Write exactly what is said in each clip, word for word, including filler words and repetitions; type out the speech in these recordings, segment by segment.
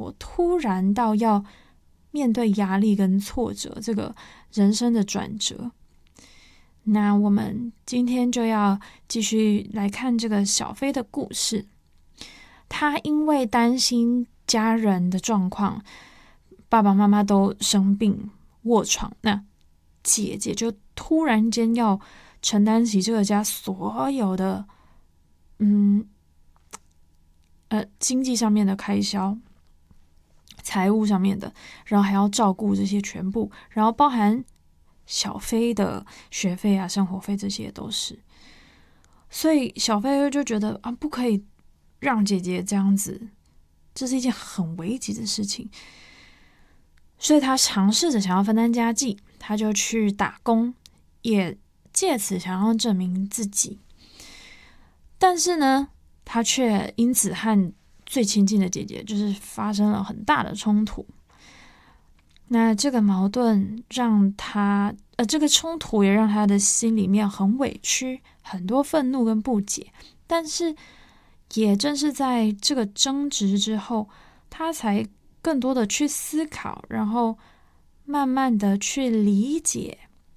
所突然到要面对压力跟挫折，这个人生的转折。那我们今天就要继续来看这个小飞的故事。他因为担心家人的状况，爸爸妈妈都生病卧床，那姐姐就突然间要承担起这个家所有的嗯呃经济上面的开销，财务上面的，然后还要照顾这些全部，然后包含小飞的学费啊、生活费，这些都是。所以小飞就觉得啊，不可以让姐姐这样子，这是一件很危急的事情。所以他尝试着想要分担家计，他就去打工，也借此想要证明自己。但是呢，他却因此和最亲近的姐姐就是发生了很大的冲突。那这个矛盾让他，呃，这个冲突也让他的心里面很委屈，很多愤怒跟不解。但是也正是在这个争执之后，他才更多的去思考，然后慢慢的去理解，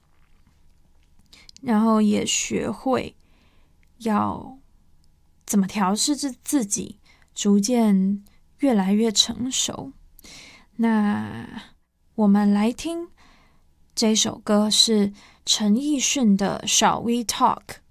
然后也学会要怎么调试自自己，逐渐越来越成熟。那我们来听这首歌，是陈奕迅的《Shall We Talk》。